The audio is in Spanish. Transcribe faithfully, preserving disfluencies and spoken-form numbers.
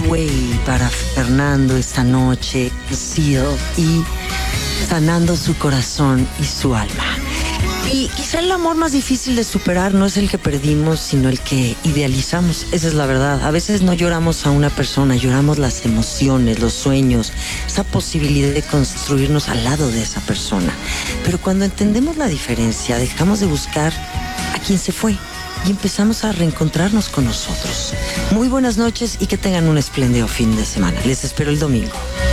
Way para Fernando esta noche, Seal, y sanando su corazón y su alma. Y quizá el amor más difícil de superar no es el que perdimos, sino el que idealizamos. Esa es la verdad. A veces no lloramos a una persona, lloramos las emociones, los sueños, esa posibilidad de construirnos al lado de esa persona. Pero cuando entendemos la diferencia, dejamos de buscar a quien se fue y empezamos a reencontrarnos con nosotros. Muy buenas noches y que tengan un espléndido fin de semana. Les espero el domingo.